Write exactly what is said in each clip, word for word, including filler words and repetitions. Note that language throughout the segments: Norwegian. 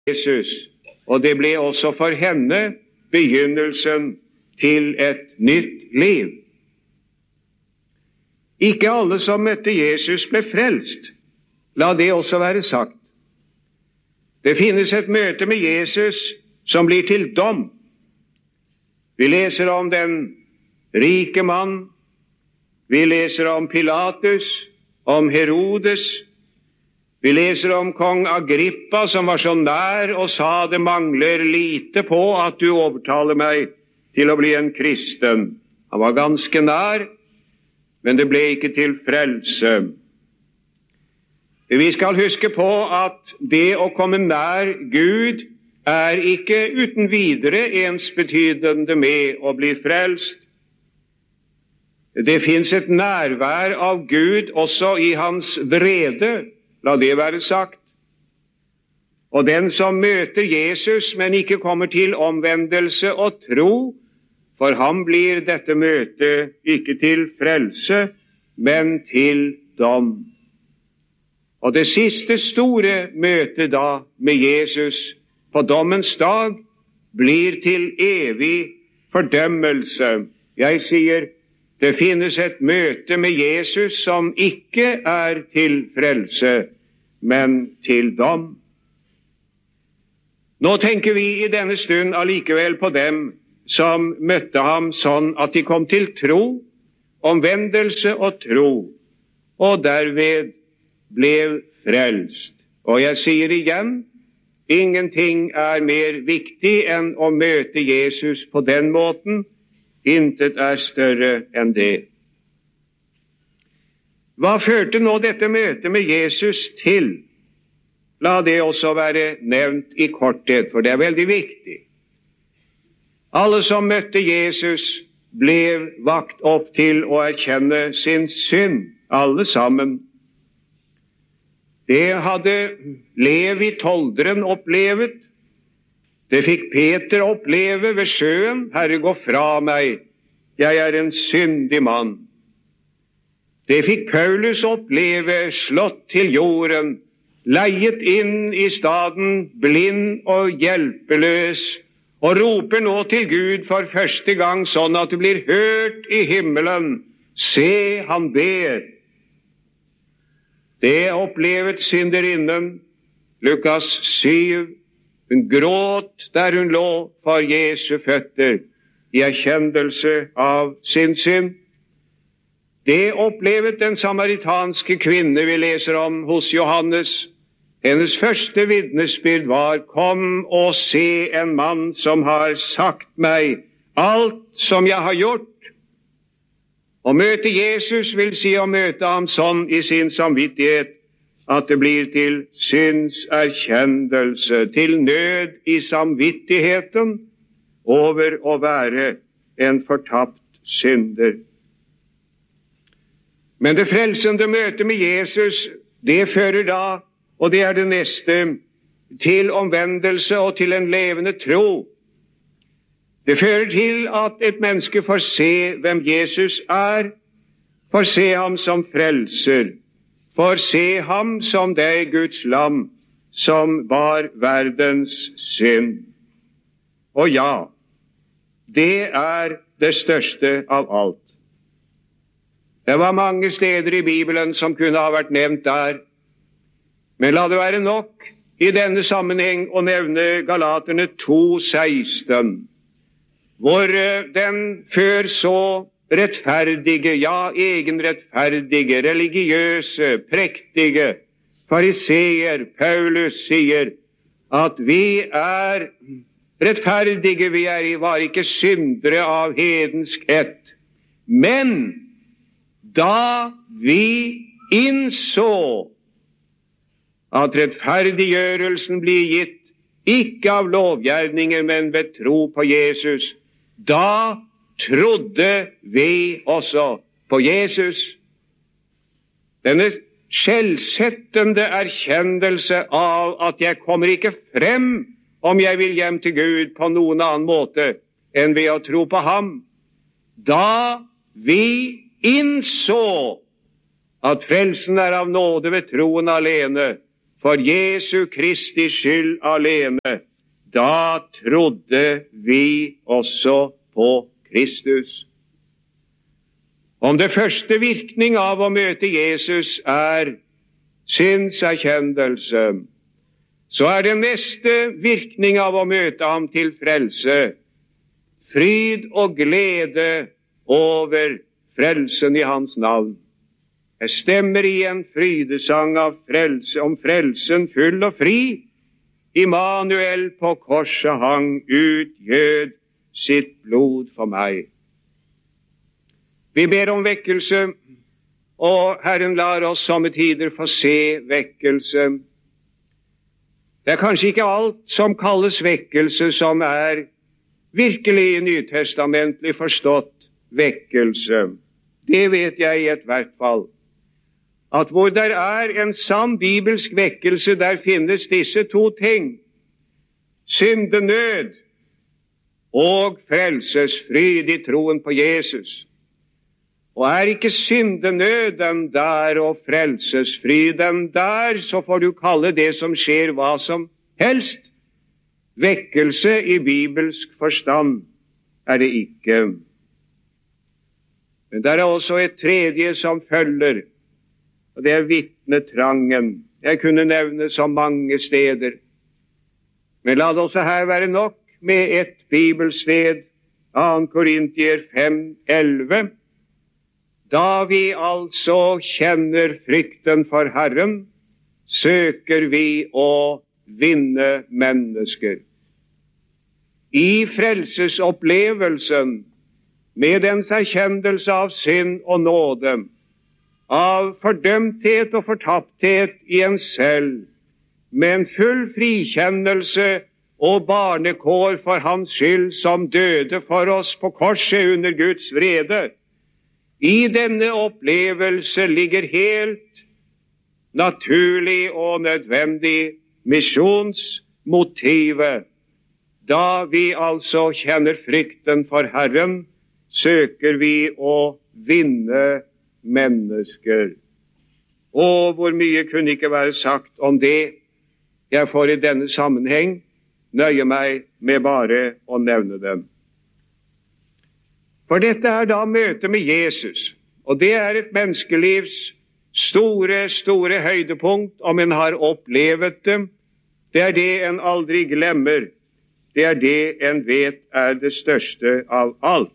Jesus, og det ble også for henne begynnelsen til et nytt liv. Ikke alle som møtte Jesus ble frelst. La det også være sagt. Det finnes et møte med Jesus som blir til dom. Vi leser om den rike mann, vi leser om Pilatus, om Herodes, vi leser om kong Agrippa som var så nær og sa det mangler lite på at du overtaler meg til å bli en kristen. Han var ganske nær, men det ble ikke til frelse. Vi skal huske på at det å komme nær Gud er ikke uten videre ensbetydende med å bli frelst. Det finnes et nærvær av Gud også i hans vrede, la det være sagt. Og den som møter Jesus, men ikke kommer til omvendelse og tro, for ham blir dette møtet ikke til frelse, men til dom. Og det siste store møtet da med Jesus på dommens dag blir til evig fordømmelse. Jeg sier, det finnes et møte med Jesus som ikke er til frelse, men til dom. Nå tenker vi i denne stund allikevel på dem som møtte ham sånn at de kom til tro, omvendelse og tro, og derved ble frelst. Og jeg sier igjen, ingenting er mer viktig enn å møte Jesus på den måten. Intet er større enn det. Hva førte nå dette møtet med Jesus til? La det også være nevnt i korthet, for det er veldig viktig. Alle som møtte Jesus ble vakt opp til å erkjenne sin synd, alle sammen. Det hadde Levi tolderen opplevet. Det fikk Peter oppleve ved sjøen. Herre, gå fra meg, jeg er en syndig mann. Det fikk Paulus oppleve, slått til jorden, leiet inn i staden, blind og hjelpeløs, og roper nå til Gud for første gang sånn at det blir hørt i himmelen. Se, han ber. Det opplevet synderinnen, Lukas syv. Hun gråt der hun lå for Jesu føtter i erkjennelse av sin synd. Det opplevet den samaritanske kvinne vi leser om hos Johannes. Hennes første vitnesbyrd var, kom og se en mann som har sagt meg alt som jeg har gjort. Å møte Jesus vil si å møte ham sånn i sin samvittighet, at det blir til synserkjennelse, til nød i samvittigheten over å være en fortapt synder. Men det frelsende møtet med Jesus, det fører da, og det er det neste, til omvendelse og til en levende tro. Det fører til at et menneske får se hvem Jesus er, får se ham som frelser, får se ham som det Guds lam som bar verdens synd. Og ja, det er det største av alt. Det var mange steder i Bibelen som kunne ha vært nevnt der, men la det være nok i denne sammenheng å nevne Galaterne to seksten, hvor den før så rettferdige, ja, egenrettferdige, religiøse, prektige fariseer Paulus sier at vi er rettferdige, vi er, var ikke syndere av hedensk ett. Men da vi innså at rettferdiggjørelsen blir gitt ikke av lovgjerninger, men ved tro på Jesus, da trodde vi også på Jesus. Denne skjellsettende erkjennelse av at jeg kommer ikke frem om jeg vil hjem til Gud på noen annen måte enn ved å tro på ham. Da vi innså at frelsen er av nåde ved troen alene, for Jesu Kristi skyld alene, da trodde vi også på Kristus. Om det første virkning av å møte Jesus er synserkjennelse, så er det neste virkning av å møte ham til frelse fryd og glede over frelsen i hans navn. Jeg stemmer i en frydesang av frelse, om frelsen full og fri. Immanuel på korset hang, utgjød sitt blod for meg. Vi ber om vekkelse, og Herren lar oss somme tider få se vekkelse. Det er kanskje ikke alt som kalles vekkelse som er virkelig nytestamentlig forstått vekkelse. Det vet jeg i et hvert fall. At hvor der er en sann bibelsk vekkelse, der finnes disse to ting: syndenød og frelsesfryd i troen på Jesus. Og er ikke syndenøden der og frelsesfryden der, så får du kalle det som skjer hva som helst. Vekkelse i bibelsk forstand er det ikke. Men det er også et tredje som følger, og det er vitnetrangen. Jeg kunne nevne så mange steder, men la det også her være nok med et bibelsted, andre Korintier fem elleve. Da vi altså kjenner frykten for Herren, søker vi å vinne mennesker. I frelsesopplevelsen, med dens erkjennelse av synd og nåde, av fordømthet og fortapthet i en selv, med en full frikjennelse og barnekår for hans skyld som døde for oss på korset under Guds vrede. I denne opplevelse ligger helt naturlig og nødvendig misjonsmotivet. Da vi altså kjenner frykten for Herren, søker vi å vinne mennesker. Og hvor mye kunne ikke være sagt om det. Jeg får i denne sammenheng nøye meg med bare å nevne dem. For dette er da møtet med Jesus, og det er et menneskelivs store, store høydepunkt om en har opplevet det. Det er det en aldri glemmer. Det er det en vet er det største av alt.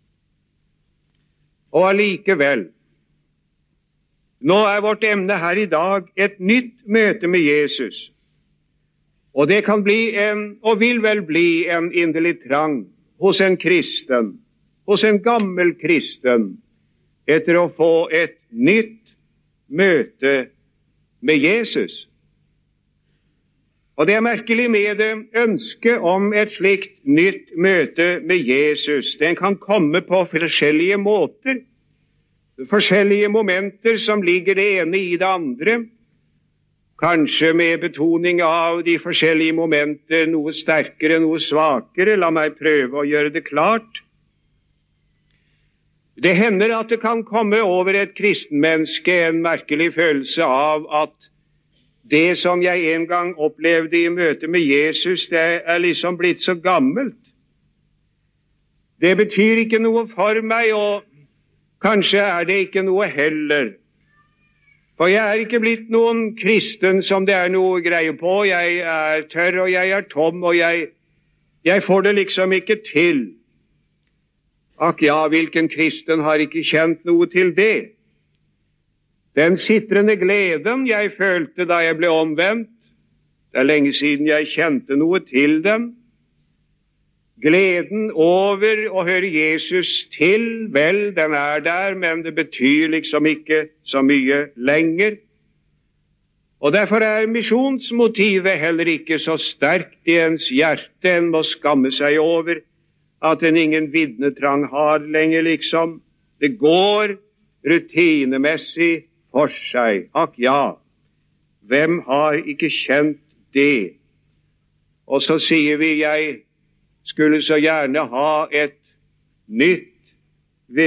Og allikevel, nå er vårt emne her i dag et nytt møte med Jesus. Og det kan bli en, og vil vel bli en inderlig trang hos en kristen, hos en gammel kristen, etter å få et nytt møte med Jesus. Og det er merkelig med det ønsket om et slikt nytt møte med Jesus. Den kan komme på forskjellige måter, forskjellige momenter som ligger det ene i det andre, kanskje med betoning av de forskjellige momenter, noe sterkere, noe svakere. La meg prøve å gjøre det klart. Det hender at det kan komme over et kristenmenneske en merkelig følelse av at det som jeg en gang opplevde i møte med Jesus, det er liksom blitt så gammelt. Det betyr ikke noe for meg, og kanskje er det ikke noe heller. For jeg er ikke blitt noen kristen som det er noe greie på. Jeg er tørr, og jeg er tom, og jeg, jeg får det liksom ikke til. Akk ja, hvilken kristen har ikke kjent noe til det? Den sitrende gleden jeg følte da jeg ble omvendt, det er lenge siden jeg kjente noe til den. Gleden over å høre Jesus til, vel, den er der, men det betyr liksom ikke så mye lenger. Og derfor er misjonsmotivet heller ikke så sterkt i ens hjerte. En må skamme seg over at en ingen vitnetrang har lenger, liksom. Det går rutinemessig for seg. Akk ja, hvem har ikke kjent det? Og så sier vi, jeg skulle så gjerne ha et nytt,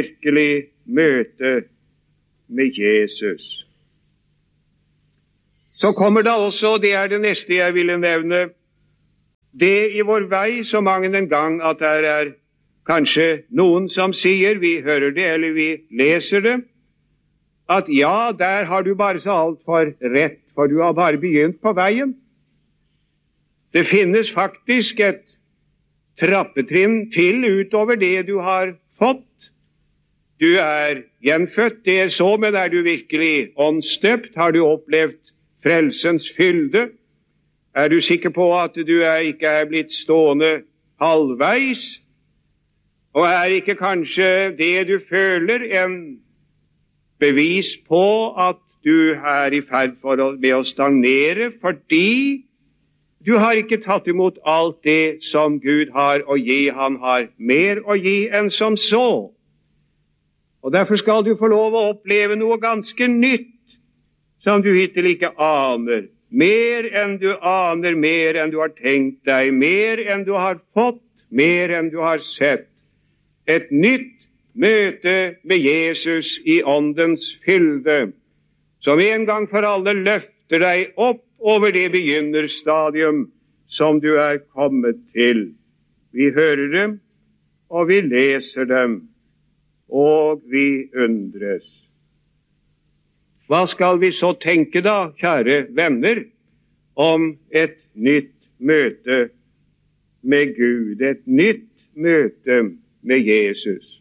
virkelig møte med Jesus. Så kommer da også, det er det neste jeg ville nevne, det i vår vei så mange en gang at det er kanskje noen som sier, vi hører det eller vi leser det, at ja, der har du bare så alt for rett, for du har bare begynt på veien. Det finnes faktisk et trappetrinn til utover det du har fått. Du er gjenfødt, det er så, men er du virkelig åndsdøpt? Har du opplevd frelsens fylde? Er du sikker på at du er ikke er blitt stående halvveis? Og er ikke kanskje det du føler en bevis på at du er i ferd for å, med å stagnere, fordi du har ikke tatt imot alt det som Gud har å gi. Han har mer å gi enn som så. Og derfor skal du få lov å oppleve noe ganske nytt, som du hittil ikke aner. Mer enn du aner, mer enn du har tenkt deg, mer enn du har fått, mer enn du har sett. Et nytt møte med Jesus i åndens fylde, som en gang for alle løfter deg opp over det begynnerstadium som du er kommet til. Vi hører dem, og vi leser dem, og vi undres. Hva skal vi så tenke da, kjære venner, om et nytt møte med Gud, et nytt møte med Jesus?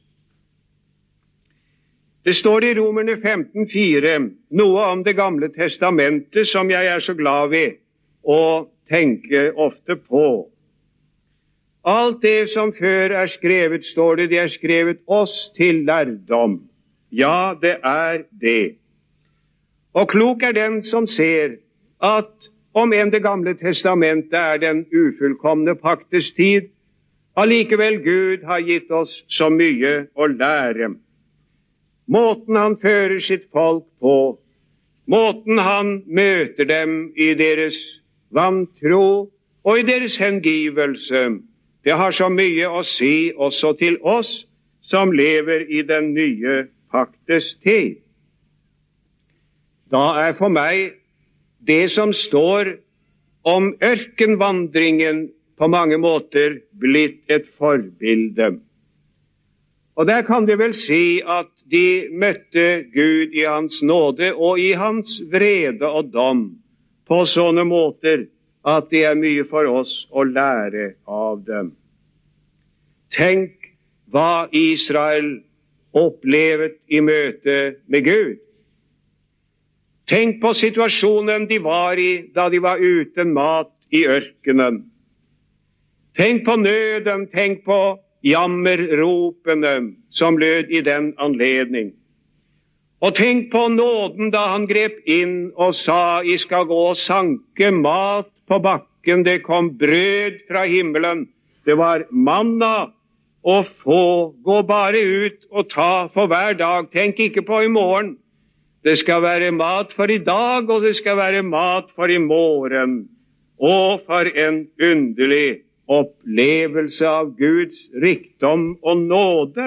Det står i Romerne femten fire noe om det gamle testamentet som jeg er så glad ved å tenke ofte på. Alt det som før er skrevet, står det, det er skrevet oss til lærdom. Ja, det er det. Og klok er den som ser at om enn det gamle testamentet er den ufullkomne paktes tid, allikevel Gud har gitt oss så mye å lære. Måten han fører sitt folk på, måten han møter dem i deres vantro og i deres hengivelse, det har så mye å si også til oss som lever i den nye paktes tid. Da er for meg det som står om ørkenvandringen på mange måter blitt et forbilde. Og der kan det vel si at de møtte Gud i hans nåde og i hans vrede og dom på sånne måter at det er mye for oss å lære av dem. Tenk hva Israel opplevet i møte med Gud. Tenk på situasjonen de var i da de var uten mat i ørkenen. Tenk på nøden, tenk på jammerropene som lød i den anledning. Og tenk på nåden da han grep inn og sa, I skal gå og sanke mat på bakken. Det kom brød fra himmelen. Det var manna å få. Gå bare ut og ta for hver dag. Tenk ikke på i morgen. Det skal være mat for i dag, og det skal være mat for i morgen. Og for en underlig opplevelse av Guds rikdom og nåde.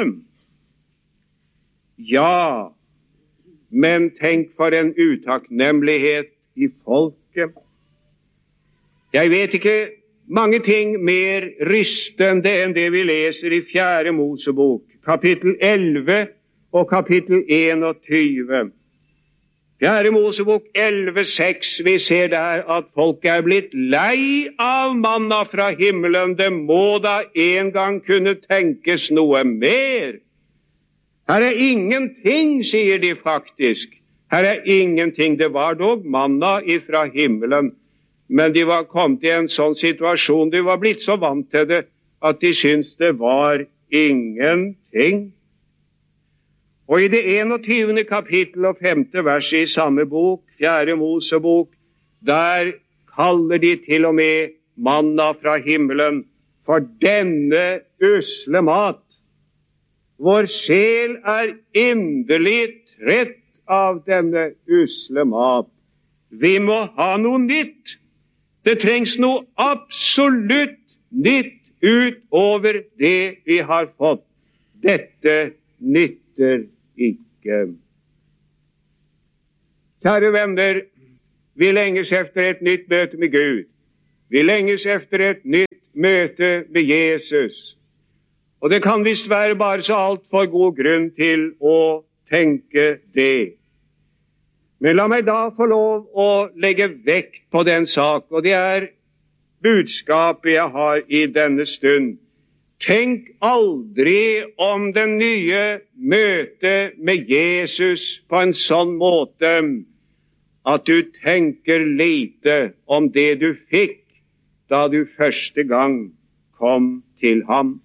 Ja, men tenk for en utakknemlighet i folket. Jeg vet ikke mange ting mer rystende enn det vi leser i fjerde Mosebok, kapittel elleve og kapittel enogtyve. Fjerde Mosebok elleve seks, vi ser der at folk er blitt lei av manna fra himmelen. Det må da en gang kunne tenkes noe mer. Her er ingenting, sier de faktisk. Her er ingenting. Det var dog manna ifra himmelen, men de var kommet i en sånn situasjon, de var blitt så vant til det, at de syntes det var ingenting. Og i det enogtyvende kapittel og femte vers i samme bok, fjerde Mosebok, der kaller de til og med manna fra himmelen for denne usle mat. Vår sjel er inderlig trett av denne usle mat. Vi må ha noe nytt. Det trengs noe absolutt nytt utover det vi har fått. Dette nytter ikke. Kjære venner, Vi lenges efter et nytt møte med Gud. Vi lenges efter et nytt møte med Jesus. Og det kan visst være bare så alt for god grunn til å tenke det. Men la meg da få lov å legge vekt på den sak, og det er budskapet jeg har i denne stund. Tenk aldri om det nye møtet med Jesus på en sånn måte at du tenker lite om det du fikk da du første gang kom til ham.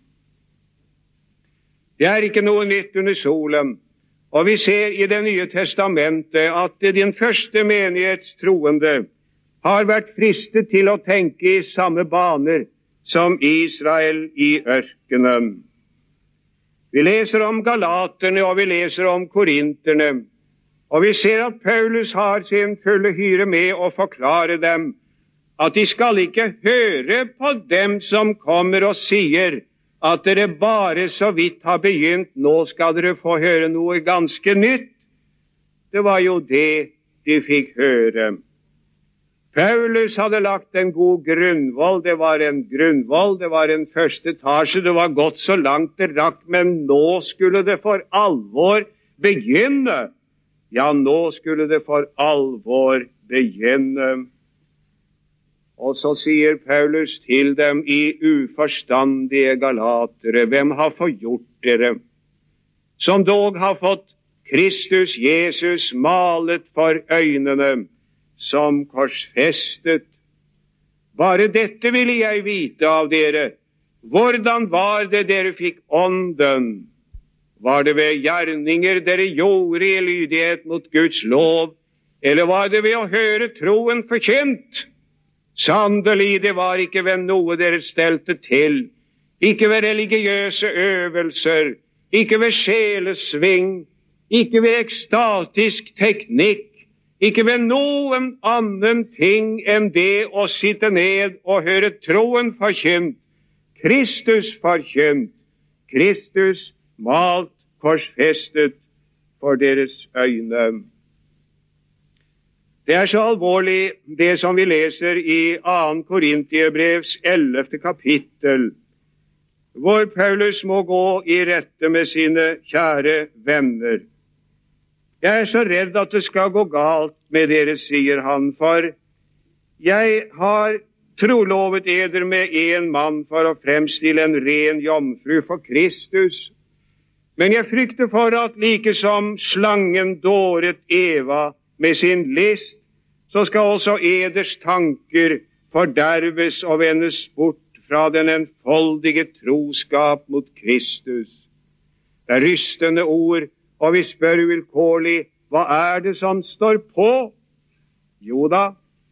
Det er ikke noe nytt under solen, og vi ser i Det nye testamentet at den første menighets troende har vært fristet til å tenke i samme baner som Israel i ørkenen. Vi leser om galaterne, og vi leser om korinterne, og vi ser at Paulus har sin fulle hyre med å forklare dem at de skal ikke høre på dem som kommer og sier at dere bare så vidt har begynt, nå skal dere få høre noe ganske nytt. Det var jo det de fikk høre. Paulus hadde lagt en god grunnvoll. Det var en grunnvoll, det var en første etasje, det var gått så langt det rakk, men nå skulle det for alvor begynne. Ja, nå skulle det for alvor begynne. Og så sier Paulus til dem i uforstandige galatere, hvem har forgjort dere, som dog har fått Kristus Jesus malet for øynene, som korsfestet. Bare dette ville jeg vite av dere. Hvordan var det dere fikk ånden? Var det ved gjerninger dere gjorde i lydighet mot Guds lov, eller var det ved å høre troen forkynt? Sannelig, det var ikke ved noe dere stelte til, ikke ved religiøse øvelser, ikke ved sjelesving, ikke ved ekstatisk teknikk, ikke ved noen annen ting enn det å sitte ned og høre troen forkynt, Kristus forkynt, Kristus malt, korsfestet for deres øyne. Det er så alvorlig det som vi leser i andre Korintiabrevs ellevte kapittel, hvor Paulus må gå i rette med sine kjære venner. Jeg er så redd at det skal gå galt med dere, sier han, for jeg har trolovet eder med en mann for å fremstille en ren jomfru for Kristus. Men jeg frykter for at like som slangen dåret Eva med sin list, så skal også eders tanker forderves og vendes bort fra den enfoldige troskap mot Kristus. Det er rystende ord, og vi spør vilkårlig, hva er det som står på? Jo da,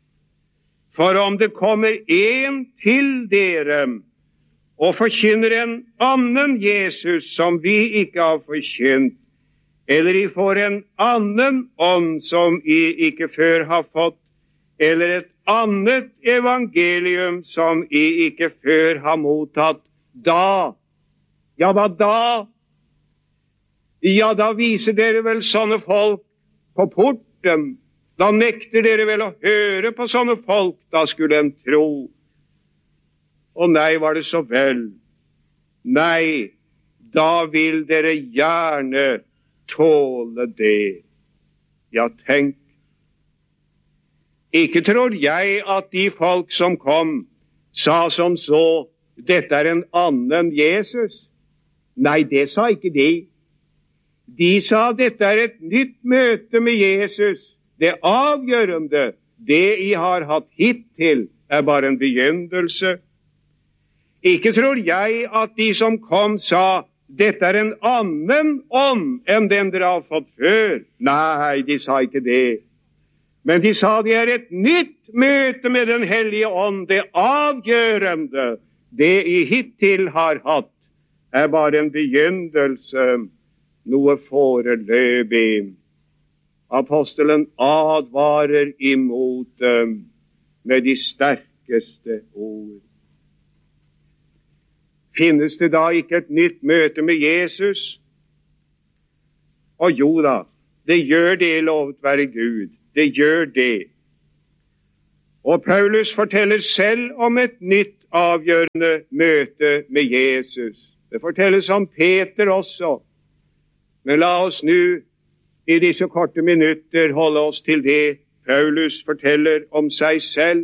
for om det kommer en til dere og forkynner en annen Jesus som vi ikke har forkynt, eller I får en annen ånd som I ikke før har fått, eller et annet evangelium som I ikke før har mottatt, da, ja hva da? Ja, da viser dere vel sånne folk på porten. Da nekter dere vel å høre på sånne folk, da skulle en tro. Og nei, var det så vel? Nei, da vil dere gjerne tåle det. Ja, tenk. Ikke tror jeg at de folk som kom, sa som så, dette er en annen Jesus. Nei, det sa ikke de. De sa dette er et nytt møte med Jesus. Det avgjørende, det I har hatt hittil, er bare en begynnelse. Ikke tror jeg at de som kom sa, dette er en annen ånd enn den dere har fått før. Nei, de sa ikke det. Men de sa det er et nytt møte med den hellige ånd. Det avgjørende, det I hittil har hatt, er bare en begynnelse, noe foreløpig. Apostelen advarer imot dem med de sterkeste ord. Finnes det da ikke et nytt møte med Jesus? Og jo da, det gjør det, lovet være Gud. Det gjør det. Og Paulus forteller selv om et nytt avgjørende møte med Jesus. Det fortelles om Peter også. Men la oss nå i disse korte minutter holde oss til det Paulus forteller om seg selv.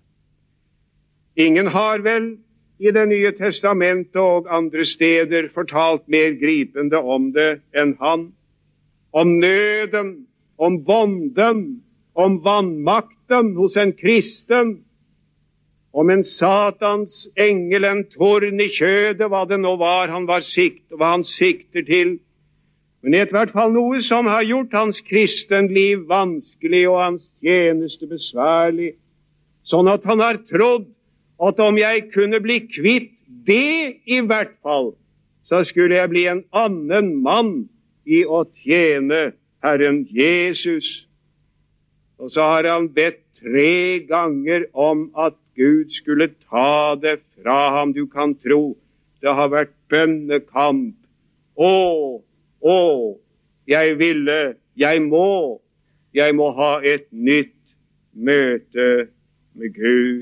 Ingen har vel i Det nye testamentet og andre steder fortalt mer gripende om det enn han. Om nøden, om bonden, om vanmakten hos en kristen, om en satans engel, en torn i kjødet, hva det nå var han var sikt, hva han sikter til. Men i hvert fall noe som har gjort hans kristenliv vanskelig og hans tjeneste besværlig, sånn at han har trodd at om jeg kunne bli kvitt det i hvert fall, så skulle jeg bli en annen mann i å tjene Herren Jesus. Og så har han bedt tre ganger om at Gud skulle ta det fra ham. Du kan tro det har vært bønnekamp. Å, å, jeg ville, jeg må, jeg må ha et nytt møte med Gud.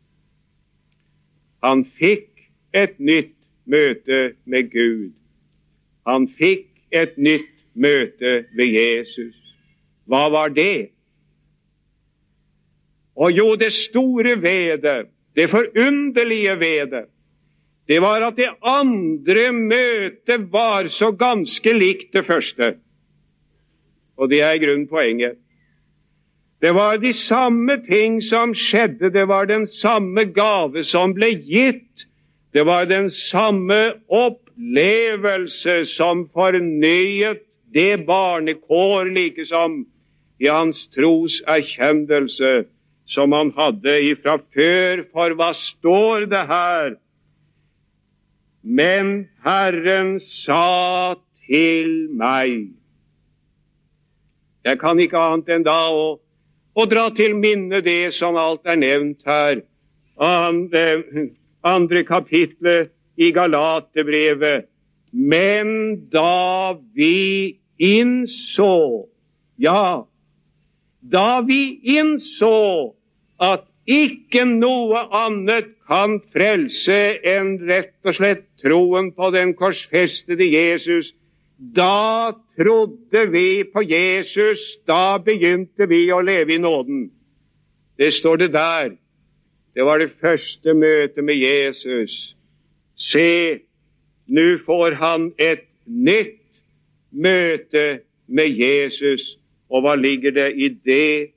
Han fikk et nytt møte med Gud. Han fikk et nytt møte med Jesus. Hva var det? Og jo, det store ved det, det forunderlige ved det, det var at det andre møtet var så ganske likt det første. Og det er i grunnen poenget. Det var de samme ting som skjedde, det var den samme gave som ble gitt, det var den samme opplevelse som fornyet det barnekår, like som i hans troserkjennelse som han hadde ifra før. For hva står det her? Men Herren sa til meg. Jeg kan ikke annet enn da å, å dra til minne det som alt er nevnt her. Andre, andre kapitlet i Galaterbrevet. Men da vi innså, ja, da vi innså at ikke noe annet kan frelse enn rett og slett troen på den korsfestede Jesus, da trodde vi på Jesus, da begynte vi å leve i nåden. Det står det der. Det var det første møtet med Jesus. Se, nå får han et nytt møte med Jesus. Og hva ligger det i det?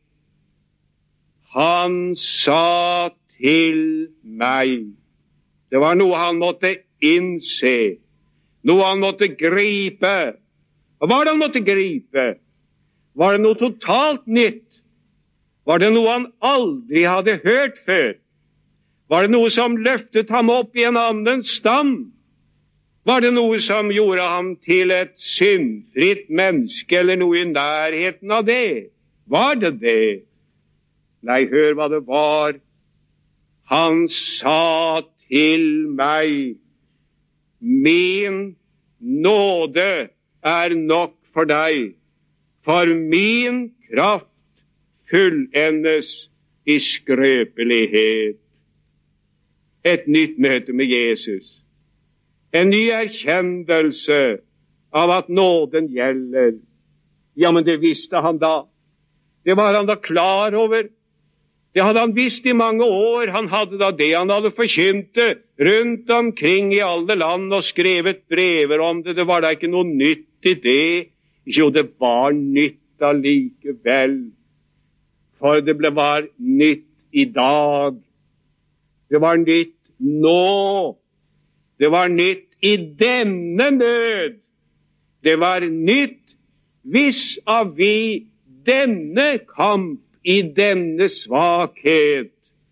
Han sa til meg. Det var noe han måtte innse, noe han måtte gripe. Og hva var det han måtte gripe? Var det noe totalt nytt? Var det noe han aldri hadde hørt før? Var det noe som løftet ham opp i en annen stand? Var det noe som gjorde ham til et syndfritt menneske, eller noe i nærheten av det? Var det det? Nei, hør hva det var. Han sa til meg, min nåde er nok for deg, for min kraft fullendes i skrøpelighet. Et nytt møte med Jesus. En ny erkjennelse av at nåden gjelder. Ja, men det visste han da. Det var han da klar over. Det hadde han visst i mange år. Han hadde da det han hadde forkynte rundt omkring i alle land og skrevet brever om det. Det var da ikke noe nytt i det. Jo, det var nytt allikevel. For det ble var nytt i dag. Det var nytt nå. Det var nytt i denne nød. Det var nytt vis-à-vis denne kamp, i denne svakhet.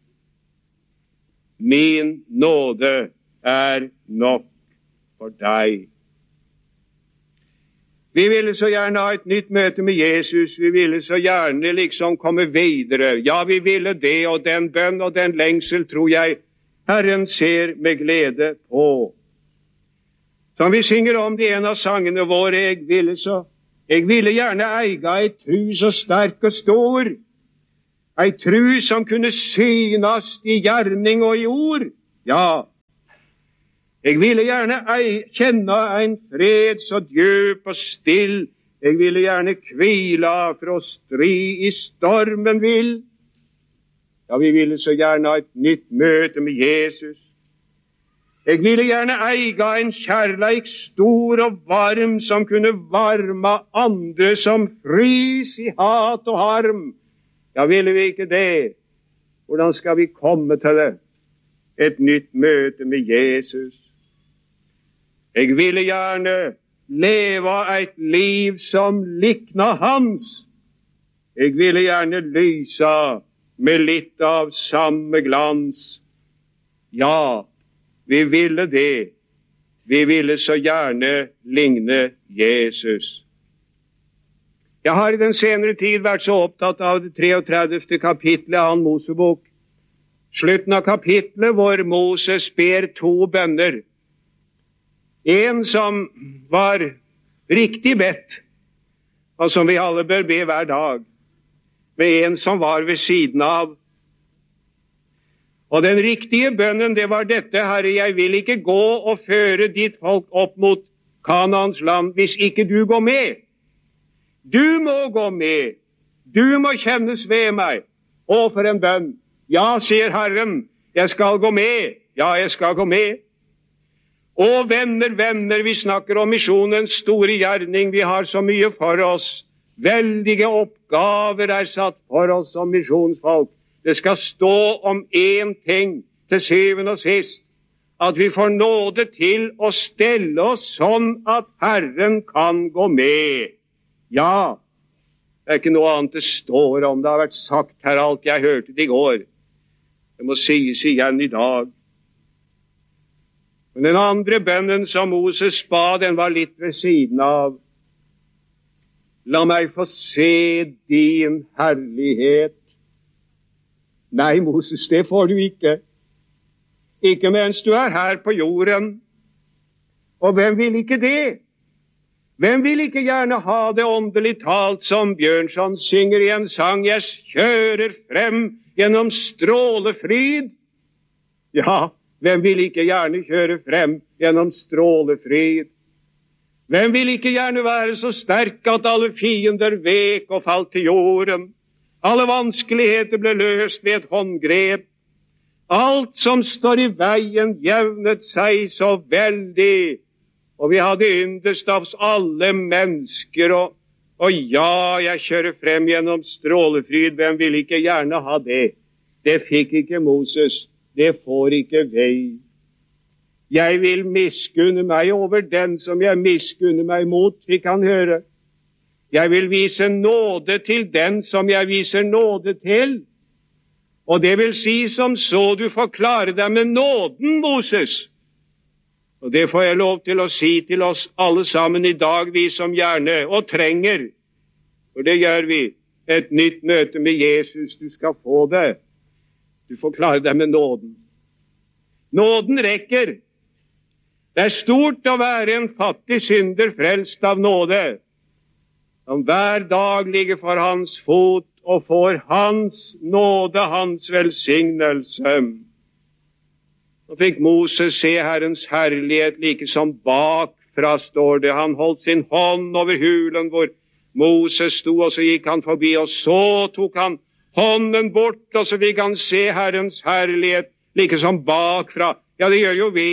Min nåde er nok for deg. Vi ville så gjerne ha et nytt møte med Jesus. Vi ville så gjerne liksom komme videre. Ja, vi ville det, og den bønn og den lengsel tror jeg Herren ser med glede på. Som vi synger om det i en av sangene våre, jeg ville så, jeg ville gjerne eie et hus så sterk og stor, ei tru som kunne synast i gjerning og i ord. Ja, jeg ville gjerne ei, kjenne en fred så djup og still. Jeg ville gjerne hvila fra strid i stormen vill. Ja, vi ville så gjerne ha et nytt møte med Jesus. Jeg ville gjerne eie en kjærleik stor og varm som kunne varme andre som frys i hat og harm. Ja, ville vi ikke det? Hvordan skal vi komme til det? Et nytt møte med Jesus. Jeg ville gjerne leve et liv som likna hans. Jeg ville gjerne lyse med litt av samme glans. Ja, vi ville det. Vi ville så gjerne ligne Jesus. Jeg har i den senere tid vært så opptatt av det treogtredivte kapitlet av Annen Mosebok. Slutten av kapitlet hvor Moses ber to bønner. En som var riktig bedt, og som vi alle bør be hver dag, med en som var ved siden av. Og den riktige bønnen, det var dette: Herre, jeg vil ikke gå og føre ditt folk opp mot Kanaans land hvis ikke du går med. Du må gå med. Du må kjennes ved meg. Å, for en bønn. Ja, sier Herren, jeg skal gå med. Ja, jeg skal gå med. Og venner, venner, vi snakker om misjonens store gjerning. Vi har så mye for oss. Veldige oppgaver er satt for oss som misjonsfolk. Det skal stå om én ting til syvende og sist, at vi får nåde til å stelle oss sånn at Herren kan gå med. Ja, det er ikke noe annet det står om. Det har vært sagt her alt jeg hørte det i går. Det må sies igjen i dag. Men den andre bønnen som Moses ba, den var litt ved siden av. La meg få se din herlighet. Nei, Moses, det får du ikke. Ikke mens du er her på jorden. Og hvem vil ikke det? Hvem vil ikke gjerne ha det åndelig talt som Bjørnson synger i en sang? Jeg kjører frem gjennom strålefryd. Ja, hvem vil ikke gjerne kjøre frem gjennom strålefryd? Hvem vil ikke gjerne være så sterk at alle fiender vek og falt til jorden? Alle vanskeligheter ble løst ved et håndgrep. Alt som står i veien jevnet seg så veldig. Og vi hadde yndest av oss alle mennesker. Og, og ja, jeg kjører frem gjennom strålefryd. Hvem vil ikke gjerne ha det? Det fikk ikke Moses. Det får ikke vei. Jeg vil miskunne meg over den som jeg miskunner meg mot, fikk han høre. Jeg vil vise nåde til den som jeg viser nåde til. Og det vil si som så, du får klare deg med nåden, Moses. Og det får jeg lov til å si til oss alle sammen i dag, vi som gjerne og trenger, for det gjør vi, et nytt møte med Jesus. Du skal få det. Du får klare deg med nåden. Nåden rekker. Det er stort å være en fattig synder frelst av nåde, som hver dag ligger for hans fot og får hans nåde, hans velsignelse. Nå fikk Moses se Herrens herlighet like som bakfra, står det. Han holdt sin hånd over hulen hvor Moses sto, og så gikk han forbi, og så tok han hånden bort, og så fikk han se Herrens herlighet like som bakfra. Ja, det gjør jo vi.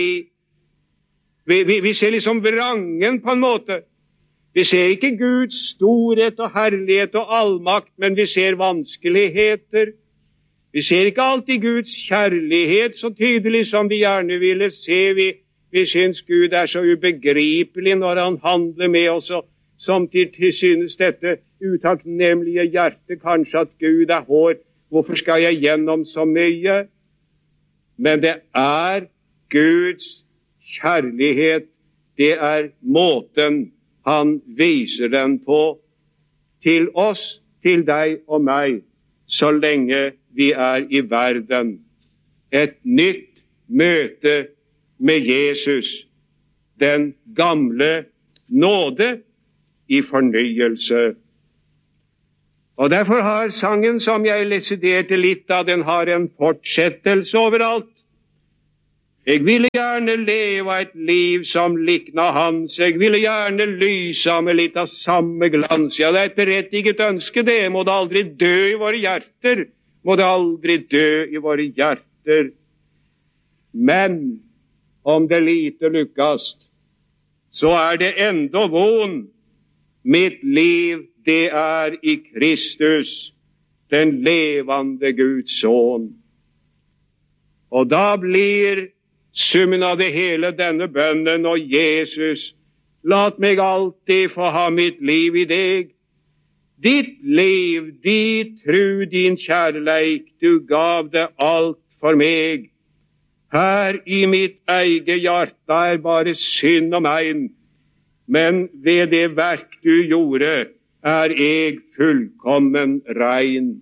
Vi, vi, vi ser liksom vrangen på en måte. Vi ser ikke Guds storhet og herlighet og allmakt, men vi ser vanskeligheter. Vi ser ikke alltid Guds kjærlighet så tydelig som vi gjerne ville se. Vi, vi syns Gud er så ubegripelig når han handler med oss, og samtidig synes dette utakknemlige hjerte kanskje at Gud er hår. Hvorfor skal jeg gjennom så mye? Men det er Guds kjærlighet. Det er måten han viser den på til oss, til deg og meg, så lenge vi er i verden. Et nytt møte med Jesus, den gamle nåde i fornyelse. Og derfor har sangen som jeg lesiterte litt av, den har en fortsettelse overalt. Jeg ville gjerne leve et liv som likna hans, jeg ville gjerne lyse med litt av samme glans. Ja, det er et berettiget ønske, det må det aldri dø i våre hjerter, må det aldri dø i våre hjerter. Men om det lite lykkast, så er det enda von. Mitt liv, det er i Kristus, den levende Guds sønn. Og da blir summen av det hele denne bønnen: og Jesus, lat meg alltid få ha mitt liv i deg. Ditt liv, din tru, din kjærleik, du gav det alt for meg. Her i mitt eget hjerte er bare synd og mein, men ved det verk du gjorde, er jeg fullkommen rein.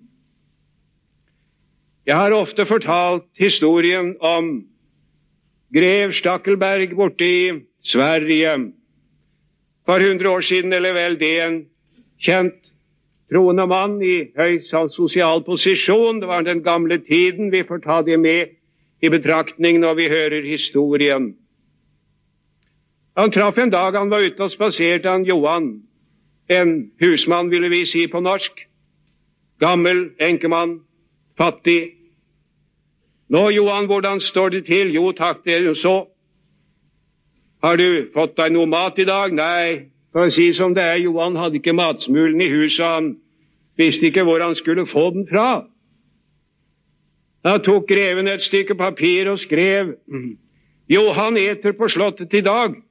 Jeg har ofte fortalt historien om grev Stackelberg borte i Sverige. For hundre år siden, eller vel det, en kjent troende mann i høy sosial posisjon. Det var den gamle tiden, vi får ta det med i betraktning når vi hører historien. Han traff en dag, han var ute og spaserte, han Johan, en husmann ville vi si på norsk, gammel, enkemann, fattig. Nå, Johan, hvordan står det til? Jo, takk, det er jo så. Har du fått deg noe mat i dag? Nei, for å si som det er, Johan hadde ikke matsmulen i huset, han visste ikke hvor han skulle få den fra. Han tok greven et stykke papir og skrev: Johan eter på slottet i dag.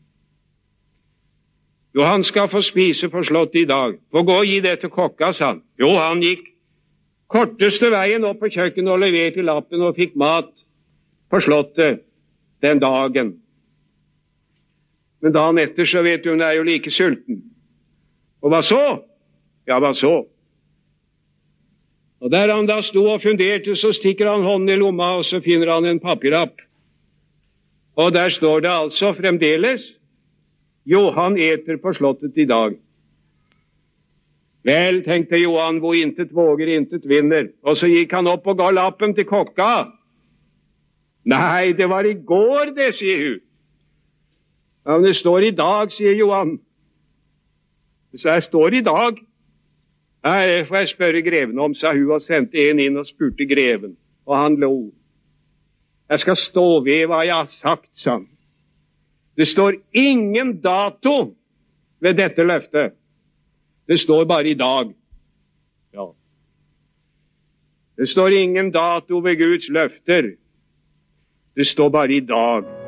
Jo, han skal få spise på slottet i dag. Få gå og gi det til kokka, sa han. Jo, han gikk korteste veien opp på kjøkkenet og leverte lappen og fikk mat på slottet den dagen. Men dagen etter så vet du, hun er jo like sulten. Og hva så? Ja, hva så? Og der han da sto og funderte, så stikker han hånden i lomma, og så finner han en papirlapp. Og der står det altså fremdeles: Johan eter på slottet i dag. Vel, tenkte Johan, hvor intet våger, intet vinner. Og så gikk han opp og ga lappen til kokka. Nei, det var i går, det, sier hun. Ja, men det står i dag, sier Johan. Så jeg står i dag. Nei, det får jeg spørre greven om, sa hun, og sendte en inn og spurte greven. Og han lo. Jeg skal stå ved hva jeg har sagt, sa han. Det står ingen dato ved dette løftet. Det står bare i dag. Ja. Det står ingen dato ved Guds løfter. Det står bare i dag.